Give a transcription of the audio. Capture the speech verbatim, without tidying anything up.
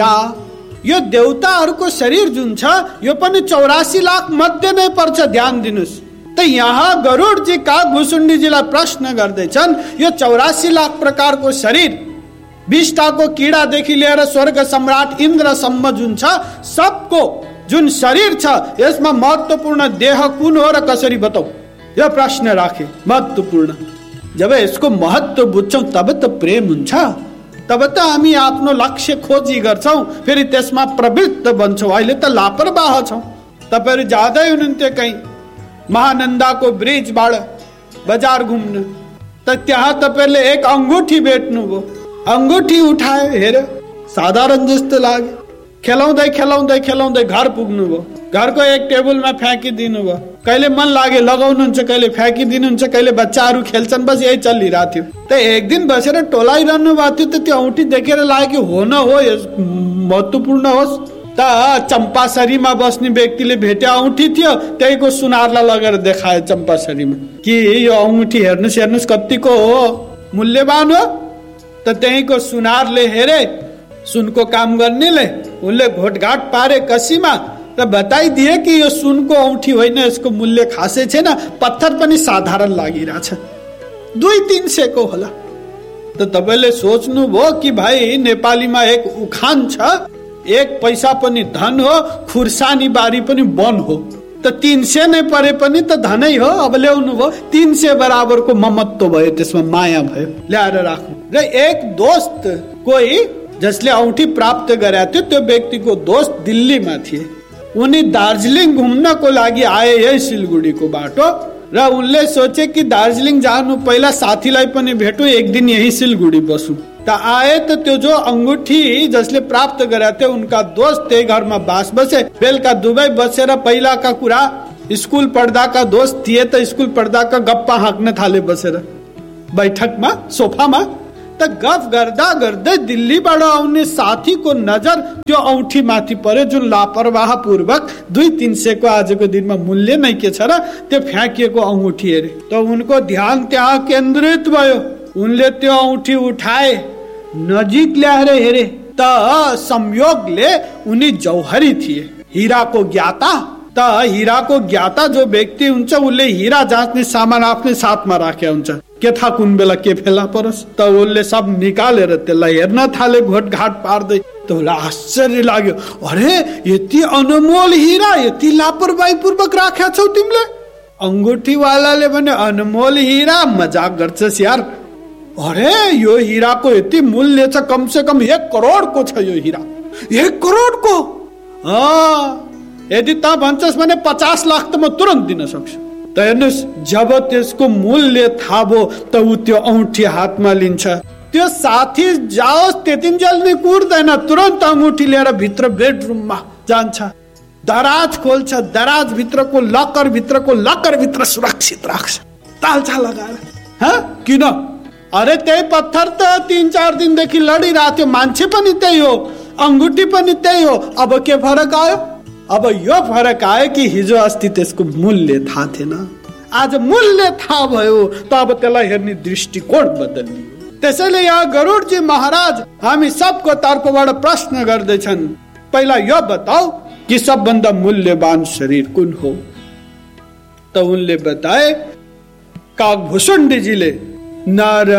यो देवताहरूको शरीर जुन छ यो पनि चौरासी लाख मध्ये नै पर्छ, ध्यान दिनुस्। त यहाँ गरुडजी कागभुसुण्डीजीलाई प्रश्न गर्दैछन्, यो चौरासी लाख प्रकारको शरीर, बिसटाको किडादेखि लिएर स्वर्ग सम्राट इन्द्रसम्म जुन छ सबको जुन शरीर छ यसमा महत्त्वपूर्ण देह कुन हो र कसरी बताऊ? यो प्रश्न राखे, महत्त्वपूर्ण। जब यसको महत्त्व बुझ्छौँ तब त प्रेम हुन्छ, तब त हामी आफ्नो लक्ष्य खोजी गर्छौँ, फेरि त्यसमा प्रवृत्त बन्छौँ। अहिले त लापरवाह छौँ। तपाईहरु जाँदै हुनुहुन्थ्यो कहीँ महानन्दाको ब्रिजबाट बजार घुम्न, त त्यहाँ तपाईहरुले एक अंगूठी भेट्नुभयो, अंगूठी उठायो, हेर्यो, साधारण जस्तो लाग्यो, खेलाउँदै खेलाउँदै खेलाउँदै घर पुग्नुभयो, घरको एक टेबलमा फ्याँकिदिनु भयो। कहिले मन लागे लगाउनुहुन्छ, कहिले फ्याँकिदिनुहुन्छ, कहिले बच्चाहरू खेल्छन्, बस यही चलिरहेको थियो। त एक दिन बसेर टोलाइरहनु भएको थियो, त त्यो औँठी देखेर लाग्यो हो न हो यस महत्त्वपूर्ण होस्। त चम्पासरीमा बस्ने व्यक्तिले भेटे औँठी थियो, त्यहीको सुनारलाई लगेर देखायो चम्पासरीमा कि यो औँठी हेर्नुहोस् हेर्नुहोस् कतिको हो, मूल्यवान हो। त त्यहीको सुनारले हेरे, सुनको काम गर्नेले उनले घोटघाट पारे कसीमा र बताइदिए कि यो सुनको औँठी होइन, यसको मूल्य खासै छैन, पत्थर पनि साधारण लागिरहेछ, दुई तीन सयको होला। त तपाईँले सोच्नुभयो कि भाइ नेपालीमा एक उखान छ, एक पैसा पनि धन हो, खुर्सानी बारी पनि वन हो। त तीन सय नै परे पनि त धनै हो। अब ल्याउनु भयो, तीन सय बराबरको ममत्व भयो, त्यसमा माया भयो, ल्याएर राख्नु। र एक दोस्त कोही जसले औँठी प्राप्त गरेको थियो, त्यो व्यक्तिको दोस्त दिल्लीमा थिए, उनी दार्जिलिङ घुम्नको लागि आए यही सिलगढीको बाटो, र उनले सोचे कि दार्जिलिङ जानु पहिला साथीलाई पनि भेटु, एक दिन यही सिलगढी बसु। त आए त त्यो जो अंगूठी जसले प्राप्त गरेका थियो उनका दोस्त त्यही घरमा बास बसे। बेलुका दुवै बसेर पहिलाका कुरा, स्कुल पढ्दाका दोस्त थिए त स्कुल पढ्दाका गप्पा हाँक्न थाले बसेर बैठकमा, सोफामा। त गफ गर्दा गर्दै दिल्लीबाट आउने साथीको नजर त्यो औँठी माथि पर्यो, जुन लापरवाह पूर्वक दुई तीन सयको आजको दिनमा मूल्य नै के छ र त्यो फ्याँकिएको औँठी हेरे। त उनको ध्यान त्यहाँ केन्द्रित भयो, उनले त्यो औँठी उठाए, नजिक ल्याएर हेरे, त संयोगले उनी जौहरी थिए, हिराको ज्ञाता। त हिराको ज्ञाता जो व्यक्ति हुन्छ उसले हिरा जाँच्ने सामान आफ्नै साथमा राखेको हुन्छ, के थाहा कुन बेला के फेला परोस्। त उसले सब निकालेर त्यसलाई हेर्न थाले, घोटघाट पार्दै। त उसलाई आश्चर्य लाग्यो, अरे यति अनमोल हिरा यति लापरवाही पूर्वक राखेका छौ तिमीले? अंगूठी वालाले भने अनमोल हिरा, मजाक गर्छस् यार, अरे यो हिराको यति मूल्य छ, कम से कम एक करोडको छ यो हिरा, एक करोडको। हाँ, यदि त भन्छस् भने पचास लाख त म तुरन्त दिन सक्छु। त हेर्नुहोस्, जब त्यसको मूल्य थाहा भयो त ऊ त्यो औँठी हातमा लिन्छ। त्यो साथी जाओस् त्यतिन्जेल नै कुर्दैन, तुरन्त अंगूठी लिएर भित्र बेडरुममा जान्छ, दराज खोल्छ, दराज भित्रको लकर भित्रको लकर भित्र सुरक्षित राख्छ, तालछा लगाएर। हाँ किन? अरे त्यही पत्थर त तीन चार दिनदेखि लडिरहेको थियो, मान्छे पनि त्यही हो, अंगूठी पनि त्यही हो, अब के फरक आयो? अब यो फरक आयो कि हिजो अस्ति त्यसको मूल्य थाहा थिएन, आज मूल्य थाहा भयो, त अब त्यसलाई हेर्ने दृष्टिकोण बदलियो। त्यसैले यहाँ गरुडजी महाराज हामी सबको तर्फबाट प्रश्न गर्दैछन्, पहिला यो बताऊ कि सबभन्दा मूल्यवान शरीर कुन हो? त उनले बताए, कागभुसुण्डीजीले, नर